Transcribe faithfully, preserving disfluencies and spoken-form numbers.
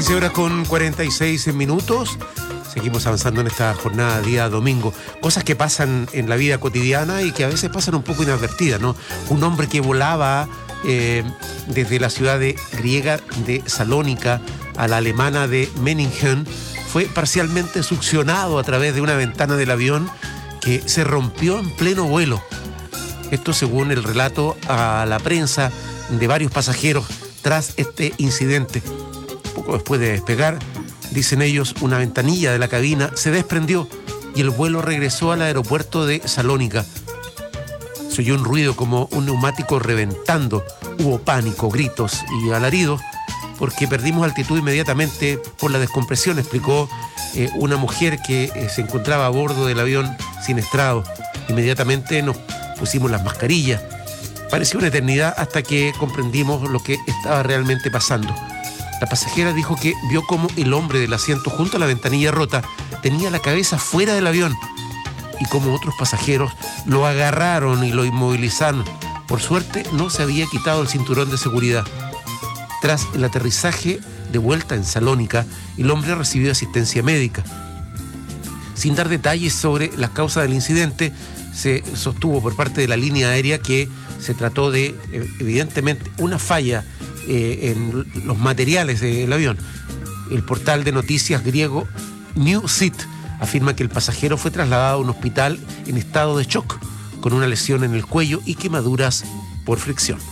quince horas con cuarenta y seis minutos. Seguimos avanzando en esta jornada día domingo. Cosas que pasan en la vida cotidiana y que a veces pasan un poco inadvertidas, ¿no? Un hombre que volaba eh, desde la ciudad de, griega de Salónica a la alemana de Meiningen fue parcialmente succionado a través de una ventana del avión que se rompió en pleno vuelo. Esto según el relato a la prensa de varios pasajeros tras este incidente. Poco después de despegar, dicen ellos, una ventanilla de la cabina se desprendió y el vuelo regresó al aeropuerto de Salónica. Se oyó un ruido como un neumático reventando. Hubo pánico, gritos y alaridos porque perdimos altitud inmediatamente por la descompresión, explicó eh, una mujer que eh, se encontraba a bordo del avión siniestrado. Inmediatamente nos pusimos las mascarillas. Pareció una eternidad hasta que comprendimos lo que estaba realmente pasando. La pasajera dijo que vio cómo el hombre del asiento junto a la ventanilla rota tenía la cabeza fuera del avión y cómo otros pasajeros lo agarraron y lo inmovilizaron. Por suerte no se había quitado el cinturón de seguridad. Tras el aterrizaje de vuelta en Salónica, el hombre recibió asistencia médica. Sin dar detalles sobre las causas del incidente, se sostuvo por parte de la línea aérea que se trató de, evidentemente, una falla Eh, en los materiales del avión. El portal de noticias griego Newsit afirma que el pasajero fue trasladado a un hospital en estado de shock con una lesión en el cuello y quemaduras por fricción.